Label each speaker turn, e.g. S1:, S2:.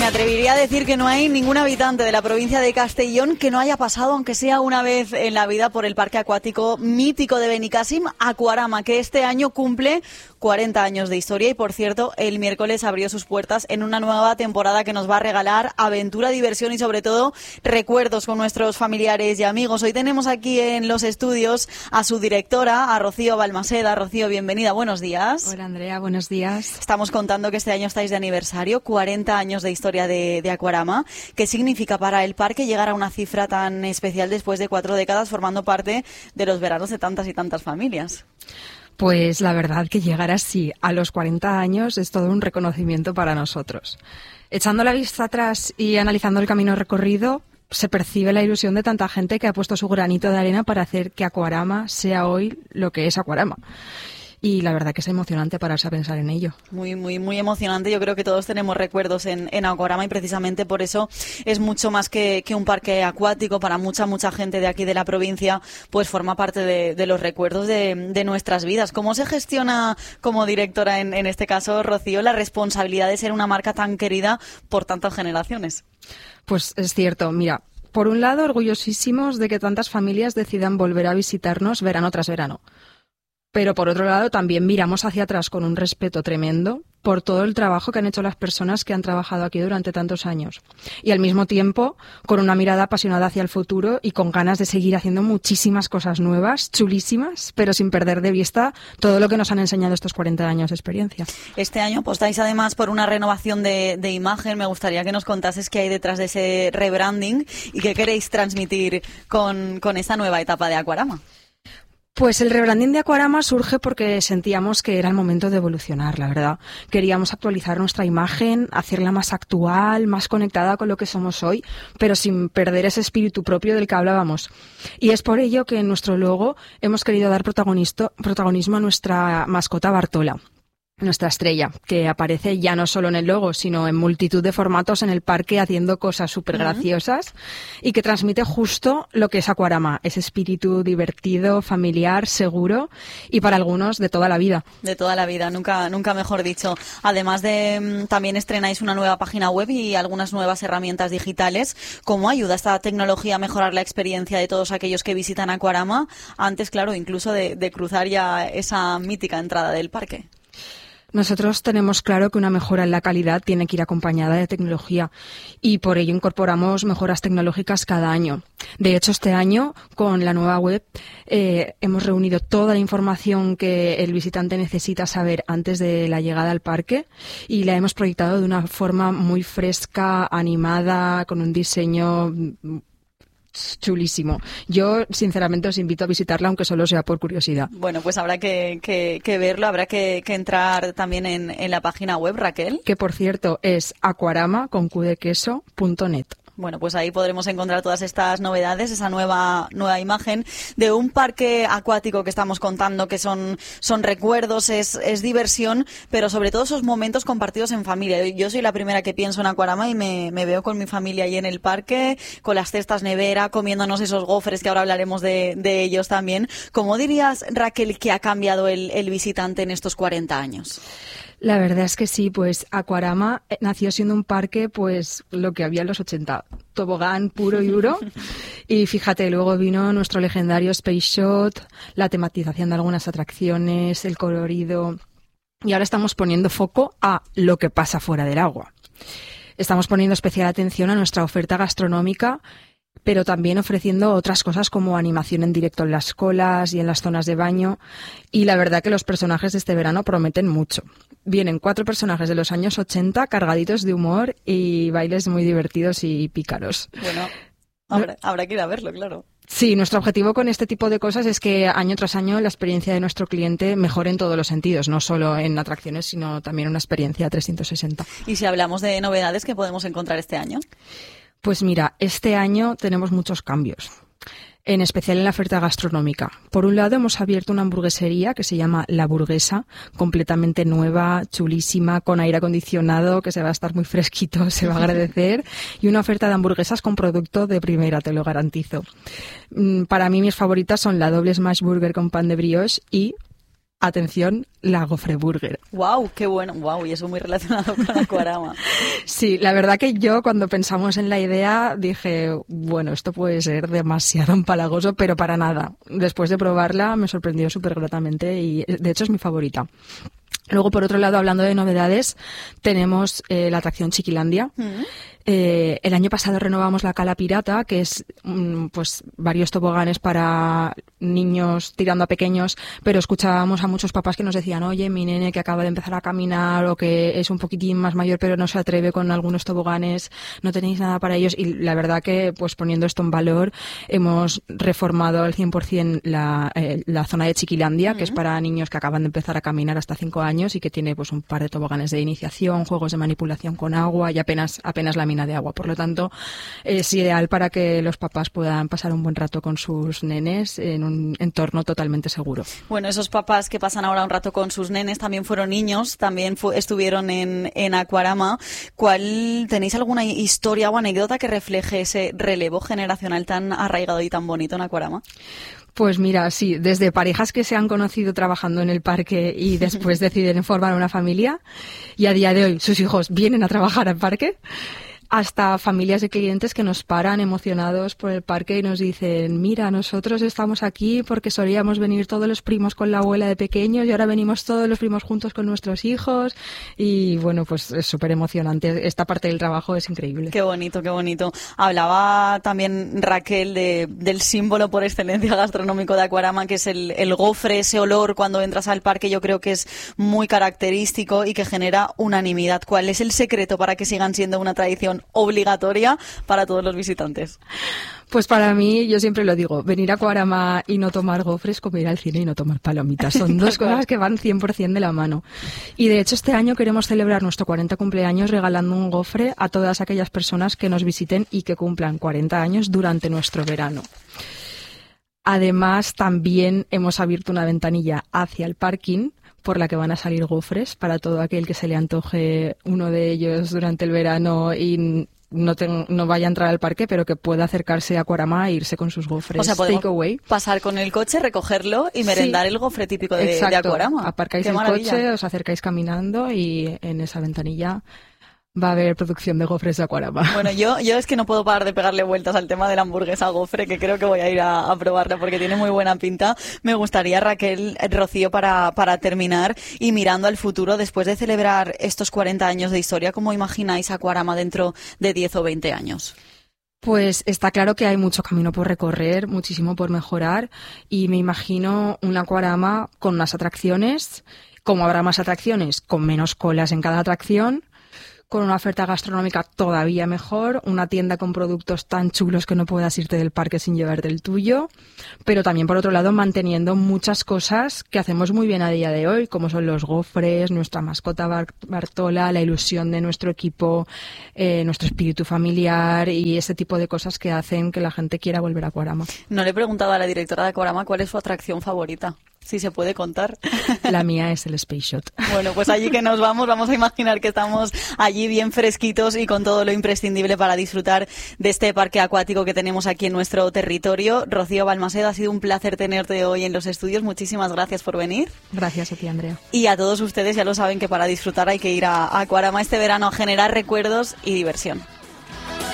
S1: atrevería a decir que no hay ningún habitante de la provincia de Castellón que no haya pasado, aunque sea una vez en la vida, por el parque acuático mítico de Benicàssim, Aquarama, que este año cumple 40 años de historia y, por cierto, el miércoles abrió sus puertas en una nueva temporada que nos va a regalar aventura, diversión y, sobre todo, recuerdos con nuestros familiares y amigos. Hoy tenemos aquí en los estudios a su directora, a Rocío Balmaseda. Rocío, bienvenida, buenos días.
S2: Hola, Andrea, buenos días.
S1: Estamos contando que este año estáis de aniversario, 40 años de historia de Aquarama. ¿Qué significa para el parque llegar a una cifra tan especial después de 4 décadas formando parte de los veranos de tantas y tantas familias?
S2: Pues la verdad que llegar así a los 40 años es todo un reconocimiento para nosotros. Echando la vista atrás y analizando el camino recorrido, se percibe la ilusión de tanta gente que ha puesto su granito de arena para hacer que Aquarama sea hoy lo que es Aquarama. Y la verdad que es emocionante pararse a pensar en ello.
S1: Muy, muy, muy emocionante. Yo creo que todos tenemos recuerdos en Aquarama y precisamente por eso es mucho más que un parque acuático. Para mucha gente de aquí de la provincia, pues forma parte de los recuerdos de nuestras vidas. ¿Cómo se gestiona como directora, en este caso, Rocío, la responsabilidad de ser una marca tan querida por tantas generaciones?
S2: Pues es cierto, mira, por un lado, orgullosísimos de que tantas familias decidan volver a visitarnos verano tras verano. Pero por otro lado también miramos hacia atrás con un respeto tremendo por todo el trabajo que han hecho las personas que han trabajado aquí durante tantos años. Y al mismo tiempo con una mirada apasionada hacia el futuro y con ganas de seguir haciendo muchísimas cosas nuevas, chulísimas, pero sin perder de vista todo lo que nos han enseñado estos 40 años de experiencia.
S1: Este año apostáis además por una renovación de imagen. Me gustaría que nos contases qué hay detrás de ese rebranding y qué queréis transmitir con esta nueva etapa de Aquarama.
S2: Pues el rebranding de Aquarama surge porque sentíamos que era el momento de evolucionar, la verdad. Queríamos actualizar nuestra imagen, hacerla más actual, más conectada con lo que somos hoy, pero sin perder ese espíritu propio del que hablábamos. Y es por ello que en nuestro logo hemos querido dar protagonismo a nuestra mascota Bartola, nuestra estrella, que aparece ya no solo en el logo, sino en multitud de formatos en el parque haciendo cosas súper graciosas y que transmite justo lo que es Aquarama, ese espíritu divertido, familiar, seguro y para algunos de toda la vida. De toda la vida, nunca mejor dicho.
S1: Además de también estrenáis una nueva página web y algunas nuevas herramientas digitales. ¿Cómo ayuda esta tecnología a mejorar la experiencia de todos aquellos que visitan Aquarama antes, claro, incluso de cruzar ya esa mítica entrada del parque?
S2: Nosotros tenemos claro que una mejora en la calidad tiene que ir acompañada de tecnología y por ello incorporamos mejoras tecnológicas cada año. De hecho, este año, con la nueva web, hemos reunido toda la información que el visitante necesita saber antes de la llegada al parque y la hemos proyectado de una forma muy fresca, animada, con un diseño chulísimo. Yo, sinceramente, os invito a visitarla, aunque solo sea por curiosidad.
S1: Bueno, pues habrá que verlo, habrá que entrar también en la página web, Raquel.
S2: Que, por cierto, es aquarama.net.
S1: Bueno, pues ahí podremos encontrar todas estas novedades, esa nueva imagen de un parque acuático que estamos contando, que son recuerdos, es diversión, pero sobre todo esos momentos compartidos en familia. Yo soy la primera que pienso en Aquarama y me veo con mi familia ahí en el parque, con las cestas nevera, comiéndonos esos gofres, que ahora hablaremos de ellos también. ¿Cómo dirías, Raquel, que ha cambiado el visitante en estos 40 años?
S2: La verdad es que sí, pues Aquarama nació siendo un parque, pues lo que había en los 80, tobogán puro y duro. Y fíjate, luego vino nuestro legendario Space Shot, la tematización de algunas atracciones, el colorido. Y ahora estamos poniendo foco a lo que pasa fuera del agua. Estamos poniendo especial atención a nuestra oferta gastronómica, pero también ofreciendo otras cosas como animación en directo en las colas y en las zonas de baño. Y la verdad que los personajes de este verano prometen mucho. Vienen 4 personajes de los años 80 cargaditos de humor y bailes muy divertidos y pícaros.
S1: Bueno, habrá que ir a verlo, claro.
S2: Sí, nuestro objetivo con este tipo de cosas es que año tras año la experiencia de nuestro cliente mejore en todos los sentidos, no solo en atracciones, sino también una experiencia 360.
S1: Y si hablamos de novedades, ¿qué podemos encontrar este año?
S2: Pues mira, este año tenemos muchos cambios, en especial en la oferta gastronómica. Por un lado, hemos abierto una hamburguesería que se llama La Burguesa, completamente nueva, chulísima, con aire acondicionado, que se va a estar muy fresquito, se va a agradecer, y una oferta de hamburguesas con producto de primera, te lo garantizo. Para mí mis favoritas son la doble smash burger con pan de brioche y atención, la gofreburger.
S1: ¡Wow! ¡Qué bueno! ¡Wow! Y eso muy relacionado con Aquarama.
S2: Sí, la verdad que yo cuando pensamos en la idea dije, bueno, esto puede ser demasiado empalagoso, pero para nada. Después de probarla me sorprendió súper gratamente y de hecho es mi favorita. Luego, por otro lado, hablando de novedades, tenemos la atracción Chiquilandia. El año pasado renovamos la Cala Pirata, que es pues varios toboganes para niños tirando a pequeños, pero escuchábamos a muchos papás que nos decían, oye, mi nene que acaba de empezar a caminar o que es un poquitín más mayor pero no se atreve con algunos toboganes, no tenéis nada para ellos. Y la verdad que, pues poniendo esto en valor, hemos reformado al 100% la zona de Chiquilandia, que es para niños que acaban de empezar a caminar hasta 5 años y que tiene pues un par de toboganes de iniciación, juegos de manipulación con agua y apenas lámina de agua. Por lo tanto, es ideal para que los papás puedan pasar un buen rato con sus nenes en un entorno totalmente seguro.
S1: Bueno, esos papás que pasan ahora un rato con sus nenes también fueron niños, también estuvieron en Aquarama. ¿Tenéis alguna historia o anécdota que refleje ese relevo generacional tan arraigado y tan bonito en Aquarama?
S2: Pues mira, sí, desde parejas que se han conocido trabajando en el parque y después deciden formar una familia y a día de hoy sus hijos vienen a trabajar al parque, hasta familias de clientes que nos paran emocionados por el parque y nos dicen, mira, nosotros estamos aquí porque solíamos venir todos los primos con la abuela de pequeños y ahora venimos todos los primos juntos con nuestros hijos y bueno, pues es súper emocionante. Esta parte del trabajo es increíble.
S1: Qué bonito, qué bonito. Hablaba también Raquel del símbolo por excelencia gastronómico de Aquarama, que es el gofre, ese olor cuando entras al parque. Yo creo que es muy característico y que genera unanimidad. ¿Cuál es el secreto para que sigan siendo una tradición obligatoria para todos los visitantes?
S2: Pues para mí, yo siempre lo digo, venir a Aquarama y no tomar gofres como ir al cine y no tomar palomitas. Son dos cosas que van 100% de la mano. Y de hecho este año queremos celebrar nuestro 40 cumpleaños regalando un gofre a todas aquellas personas que nos visiten y que cumplan 40 años durante nuestro verano. Además, también hemos abierto una ventanilla hacia el parking por la que van a salir gofres para todo aquel que se le antoje uno de ellos durante el verano y no vaya a entrar al parque, pero que pueda acercarse a Aquarama e irse con sus gofres.
S1: O sea, podemos
S2: takeaway.
S1: Pasar con el coche, recogerlo y merendar el gofre típico de Aquarama.
S2: Aparcáis
S1: Qué
S2: el
S1: maravilla.
S2: coche, os acercáis caminando y en esa ventanilla va a haber producción de gofres de Aquarama.
S1: Bueno, yo es que no puedo parar de pegarle vueltas al tema de la hamburguesa gofre, que creo que voy a ir a probarla porque tiene muy buena pinta. Me gustaría, Raquel, Rocío, para terminar y mirando al futuro, después de celebrar estos 40 años de historia, ¿cómo imagináis Aquarama dentro de 10 o 20 años?
S2: Pues está claro que hay mucho camino por recorrer, muchísimo por mejorar y me imagino un Aquarama con unas atracciones, como habrá más atracciones, con menos colas en cada atracción, con una oferta gastronómica todavía mejor, una tienda con productos tan chulos que no puedas irte del parque sin llevarte el tuyo, pero también, por otro lado, manteniendo muchas cosas que hacemos muy bien a día de hoy, como son los gofres, nuestra mascota Bartola, la ilusión de nuestro equipo, nuestro espíritu familiar y ese tipo de cosas que hacen que la gente quiera volver a Aquarama.
S1: No le he preguntado a la directora de Aquarama cuál es su atracción favorita. Si se puede contar.
S2: La mía es el Space Shot.
S1: Bueno, pues allí que nos vamos a imaginar que estamos allí bien fresquitos y con todo lo imprescindible para disfrutar de este parque acuático que tenemos aquí en nuestro territorio. Rocío Balmaseda, ha sido un placer tenerte hoy en los estudios. Muchísimas gracias por venir.
S2: Gracias a ti, Andrea.
S1: Y a todos ustedes, ya lo saben que para disfrutar hay que ir a Aquarama este verano a generar recuerdos y diversión.